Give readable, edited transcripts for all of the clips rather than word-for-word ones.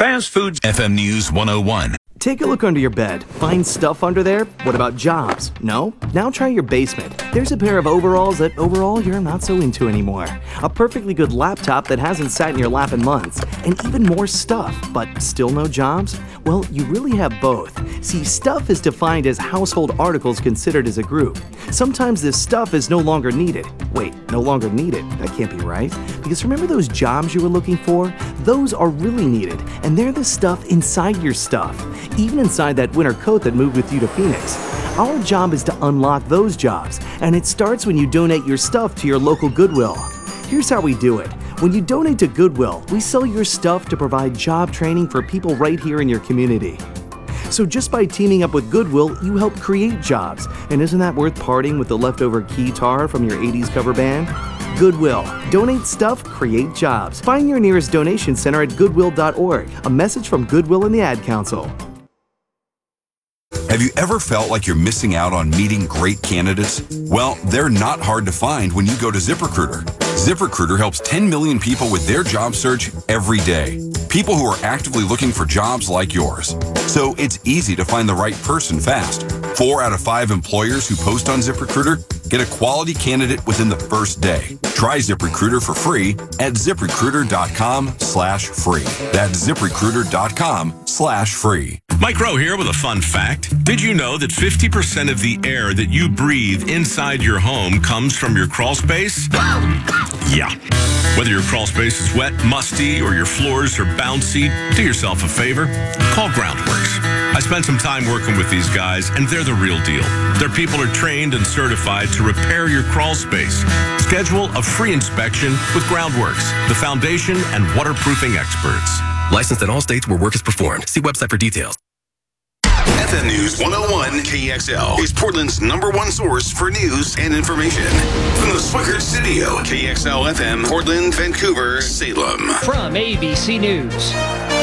Fast Foods FM News 101. Take a look under your bed. Find stuff under there? What about jobs? No? Now try your basement. There's a pair of overalls that overall you're not so into anymore. A perfectly good laptop that hasn't sat in your lap in months. And even more stuff, but still no jobs? Well, you really have both. See, stuff is defined as household articles considered as a group. Sometimes this stuff is no longer needed. Wait, no longer needed? That can't be right. Because remember those jobs you were looking for? Those are really needed, and they're the stuff inside your stuff. Even inside that winter coat that moved with you to Phoenix. Our job is to unlock those jobs, and it starts when you donate your stuff to your local Goodwill. Here's how we do it. When you donate to Goodwill, we sell your stuff to provide job training for people right here in your community. So just by teaming up with Goodwill, you help create jobs. And isn't that worth parting with the leftover guitar from your 80s cover band? Goodwill. Donate stuff, create jobs. Find your nearest donation center at goodwill.org. A message from Goodwill and the Ad Council. Have you ever felt like you're missing out on meeting great candidates? Well, they're not hard to find when you go to ZipRecruiter. ZipRecruiter helps 10 million people with their job search every day. People who are actively looking for jobs like yours. So it's easy to find the right person fast. 4 out of 5 employers who post on ZipRecruiter get a quality candidate within the first day. Try ZipRecruiter for free at ZipRecruiter.com/free. That's ZipRecruiter.com/free. Mike Rowe here with a fun fact. Did you know that 50% of the air that you breathe inside your home comes from your crawl space? Yeah. Whether your crawl space is wet, musty, or your floors are bouncy, do yourself a favor. Call Groundworks. I spent some time working with these guys, and they're the real deal. Their people are trained and certified to repair your crawl space. Schedule a free inspection with Groundworks, the foundation and waterproofing experts. Licensed in all states where work is performed. See website for details. FM News 101 KXL is Portland's #1 source for news and information. From the Swickert Studio, KXL FM, Portland, Vancouver, Salem. From ABC News,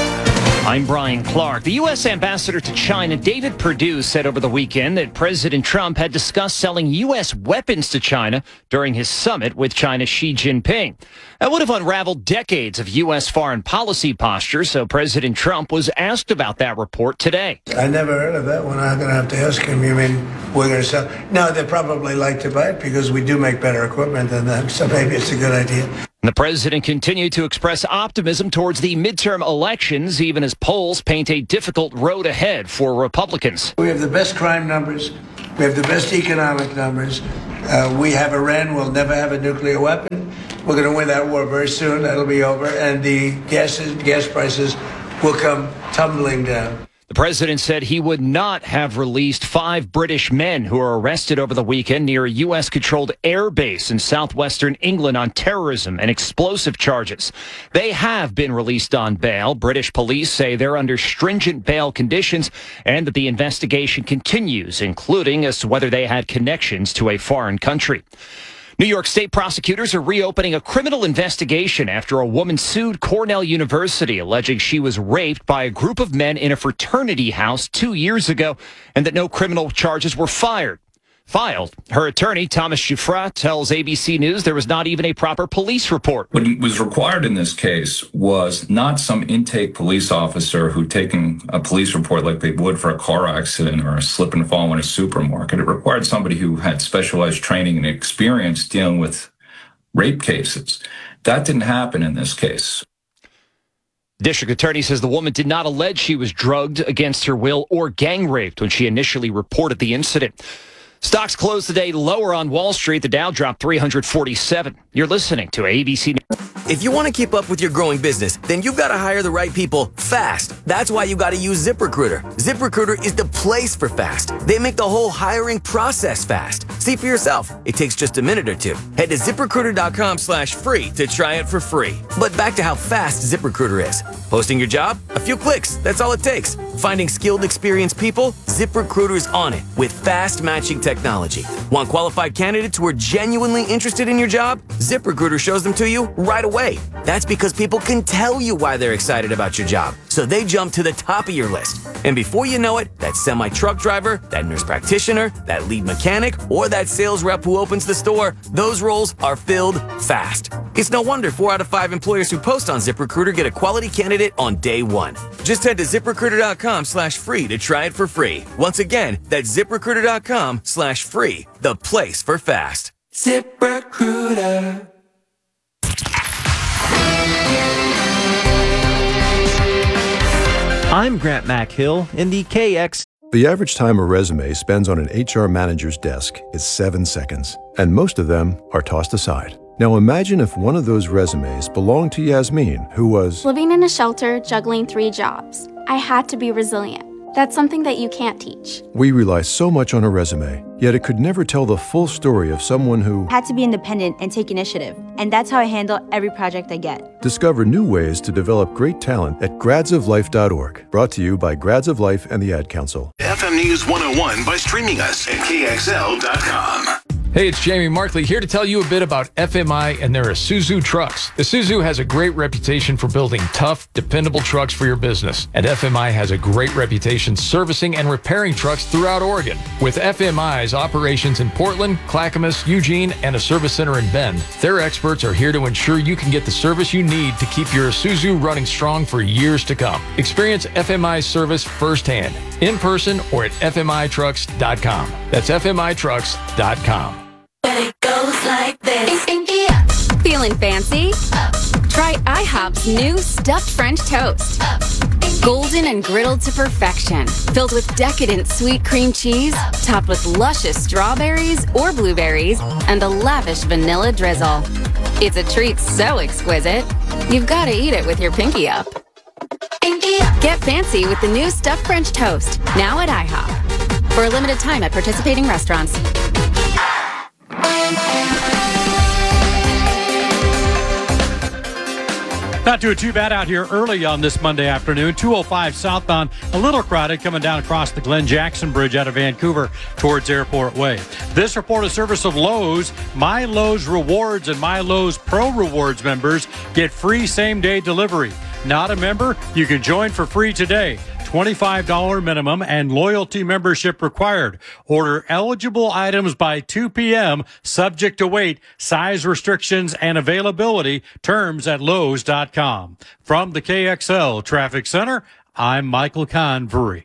I'm Brian Clark. The U.S. ambassador to China, David Perdue, said over the weekend that President Trump had discussed selling U.S. weapons to China during his summit with China's Xi Jinping. That would have unraveled decades of U.S. foreign policy posture, so President Trump was asked about that report today. I never heard of that one. I'm going to have to ask him. You mean we're going to sell? No, they probably like to buy it because we do make better equipment than them, so maybe it's a good idea. The president continued to express optimism towards the midterm elections, even as polls paint a difficult road ahead for Republicans. We have the best crime numbers. We have the best economic numbers. We have Iran. We'll never have a nuclear weapon. We're going to win that war very soon. That'll be over. And the gas prices will come tumbling down. The president said he would not have released 5 British men who were arrested over the weekend near a U.S.-controlled air base in southwestern England on terrorism and explosive charges. They have been released on bail. British police say they're under stringent bail conditions and that the investigation continues, including as to whether they had connections to a foreign country. New York State prosecutors are reopening a criminal investigation after a woman sued Cornell University, alleging she was raped by a group of men in a fraternity house 2 years ago and that no criminal charges were filed. Her attorney, Thomas Giuffra, tells ABC News there was not even a proper police report. What was required in this case was not some intake police officer who taking a police report like they would for a car accident or a slip and fall in a supermarket. It required somebody who had specialized training and experience dealing with rape cases. That didn't happen in this case. District attorney says the woman did not allege she was drugged against her will or gang raped when she initially reported the incident. Stocks closed the day lower on Wall Street. The Dow dropped 347. You're listening to ABC News. If you want to keep up with your growing business, then you've got to hire the right people fast. That's why you got to use ZipRecruiter. ZipRecruiter is the place for fast. They make the whole hiring process fast. See for yourself. It takes just a minute or two. Head to ZipRecruiter.com/free to try it for free. But back to how fast ZipRecruiter is. Posting your job? A few clicks. That's all it takes. Finding skilled, experienced people? ZipRecruiter is on it with fast matching technology. Want qualified candidates who are genuinely interested in your job? ZipRecruiter shows them to you right away. That's because people can tell you why they're excited about your job. So so they jump to the top of your list. And before you know it, that semi-truck driver, that nurse practitioner, that lead mechanic, or that sales rep who opens the store, those roles are filled fast. It's no wonder 4 out of 5 employers who post on ZipRecruiter get a quality candidate on day one. Just head to ZipRecruiter.com/free to try it for free. Once again, that's ZipRecruiter.com/free, the place for fast. ZipRecruiter. I'm Grant MacHill in the KX. The average time a resume spends on an HR manager's desk is 7 seconds, and most of them are tossed aside. Now imagine if one of those resumes belonged to Yasmin, who was living in a shelter, juggling 3 jobs. I had to be resilient. That's something that you can't teach. We rely so much on a resume, yet it could never tell the full story of someone who had to be independent and take initiative. And that's how I handle every project I get. Discover new ways to develop great talent at gradsoflife.org. Brought to you by Grads of Life and the Ad Council. FM News 101 by streaming us at KXL.com. Hey, it's Jamie Markley here to tell you a bit about FMI and their Isuzu trucks. Isuzu has a great reputation for building tough, dependable trucks for your business. And FMI has a great reputation servicing and repairing trucks throughout Oregon. With FMI's operations in Portland, Clackamas, Eugene, and a service center in Bend, their experts are here to ensure you can get the service you need to keep your Isuzu running strong for years to come. Experience FMI's service firsthand, in person or at FMItrucks.com. That's FMItrucks.com. It goes like this. Feeling fancy? Try IHOP's new stuffed French toast. Golden and griddled to perfection. Filled with decadent sweet cream cheese, topped with luscious strawberries or blueberries, and a lavish vanilla drizzle. It's a treat so exquisite, you've got to eat it with your pinky up. Get fancy with the new stuffed French toast, now at IHOP. For a limited time at participating restaurants. Not doing too bad out here early on this Monday afternoon. 205 southbound, a little crowded coming down across the Glen Jackson Bridge out of Vancouver towards Airport Way. This report is service of Lowe's. My Lowe's Rewards and My Lowe's Pro Rewards members get free same-day delivery. Not a member? You can join for free today. $25 minimum and loyalty membership required. Order eligible items by 2 p.m. subject to weight, size restrictions, and availability. Terms at Lowe's.com. From the KXL Traffic Center, I'm Michael Convery.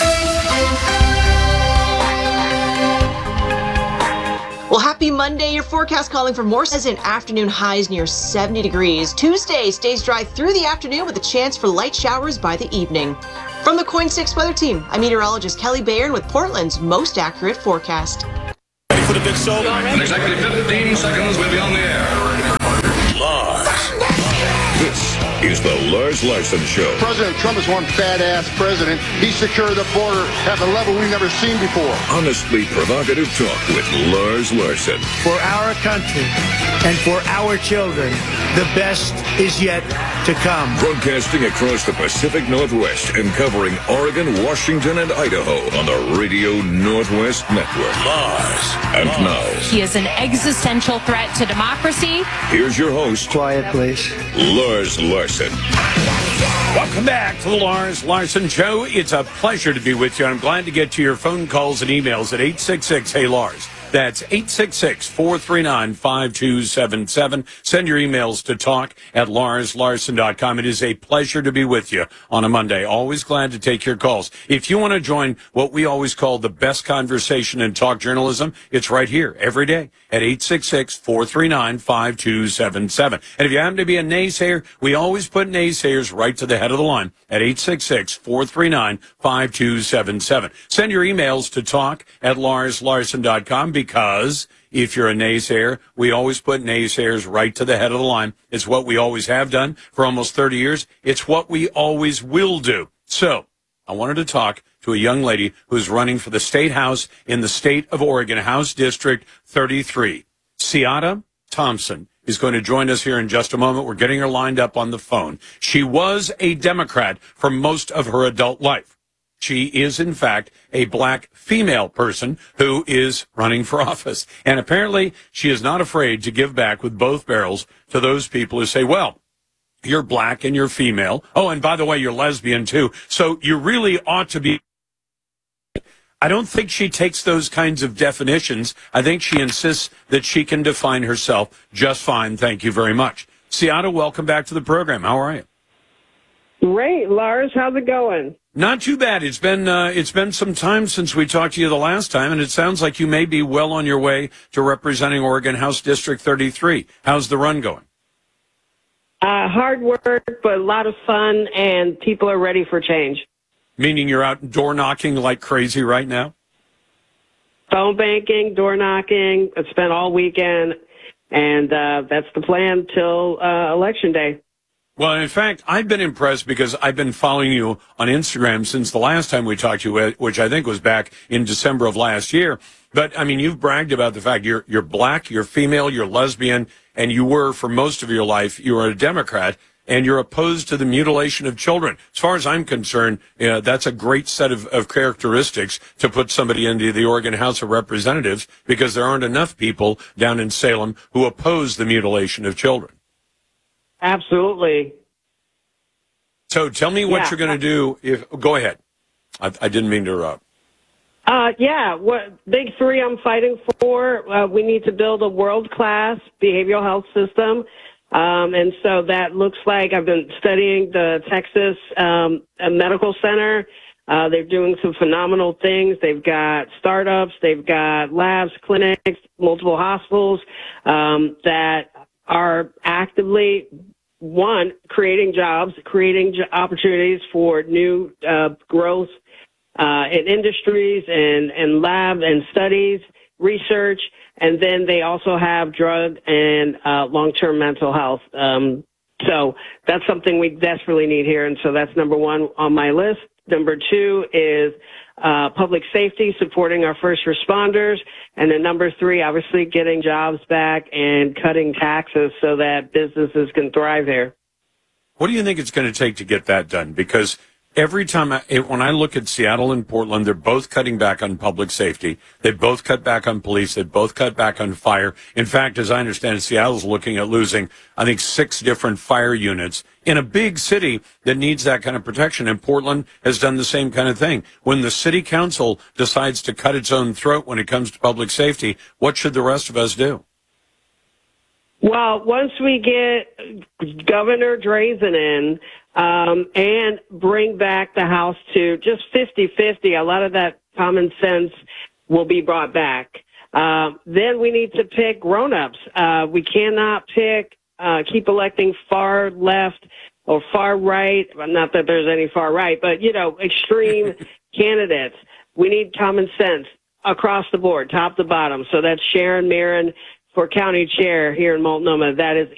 Well, happy Monday. Your forecast calling for more and afternoon highs near 70 degrees. Tuesday stays dry through the afternoon with a chance for light showers by the evening. From the Coin 6 Weather Team, I'm meteorologist Kelly Bayern with Portland's most accurate forecast. Ready for the big show? In exactly 15 seconds, we'll be on the air. Lars. This is the Lars Larson Show. President Trump is one badass president. He secured the border at a level we've never seen before. Honestly provocative talk with Lars Larson. For our country and for our children, the best is yet to come. Broadcasting across the Pacific Northwest and covering Oregon, Washington, and Idaho on the Radio Northwest Network. Lars. And now, he is an existential threat to democracy. Here's your host. Quiet, please. Lars Larson. Welcome back to the Lars Larson Show. It's a pleasure to be with you. I'm glad to get to your phone calls and emails at 866-HEY-LARS. That's 866-439-5277. Send your emails to talk@LarsLarson.com. It is a pleasure to be with you on a Monday. Always glad to take your calls. If you want to join what we always call the best conversation in talk journalism, it's right here every day at 866-439-5277. And if you happen to be a naysayer, we always put naysayers right to the head of the line at 866-439-5277. Send your emails to talk@LarsLarson.com. Because if you're a naysayer, we always put naysayers right to the head of the line. It's what we always have done for almost 30 years. It's what we always will do. So I wanted to talk to a young lady who's running for the state house in the state of Oregon, House District 33. Seada Thompson is going to join us here in just a moment. We're getting her lined up on the phone. She was a Democrat for most of her adult life. She is, in fact, a black female person who is running for office. And apparently she is not afraid to give back with both barrels to those people who say, well, You're black and you're female. Oh, and by the way, you're lesbian too. So you really ought to be. I don't think she takes those kinds of definitions. I think she insists that she can define herself just fine. Thank you very much. Seattle, welcome back to the program. How are you? Great, Lars. How's it going? Not too bad. It's been some time since we talked to you the last time, and it sounds like you may be well on your way to representing Oregon House District 33. How's the run going? Hard work, but a lot of fun, and people are ready for change. Meaning you're out door knocking like crazy right now? Phone banking, door knocking. It's been all weekend, and that's the plan till Election Day. Well, in fact, I've been impressed because I've been following you on Instagram since the last time we talked to you, which I think was back in December of last year. But, I mean, you've bragged about the fact you're black, you're female, you're lesbian, and you were, for most of your life, you were a Democrat, and you're opposed to the mutilation of children. As far as I'm concerned, that's a great set of characteristics to put somebody into the Oregon House of Representatives, because there aren't enough people down in Salem who oppose the mutilation of children. Absolutely. So tell me what you're going to do. Go ahead. I didn't mean to interrupt. What big three I'm fighting for, we need to build a world-class behavioral health system. And so that looks like I've been studying the Texas Medical Center. They're doing some phenomenal things. They've got startups. They've got labs, clinics, multiple hospitals that are actively, one, creating jobs, creating opportunities for new growth in industries and lab and studies, research, and then they also have drug and long-term mental health. So that's something we desperately need here, and so that's number one on my list. Number two is public safety, supporting our first responders. And then number three, obviously getting jobs back and cutting taxes so that businesses can thrive here. What do you think it's going to take to get that done? Because every time when I look at Seattle and Portland, they're both cutting back on public safety. They both cut back on police. They both cut back on fire. In fact, as I understand it, Seattle's looking at losing, I think, 6 different fire units in a big city that needs that kind of protection. And Portland has done the same kind of thing. When the city council decides to cut its own throat when it comes to public safety, what should the rest of us do? Well, once we get Governor Drazen in and bring back the House to just 50-50, a lot of that common sense will be brought back. Then we need to pick grown-ups. We cannot keep electing far left or far right. Not that there's any far right, but, extreme candidates. We need common sense across the board, top to bottom. So that's Sharon Marin for county chair here in Multnomah. That is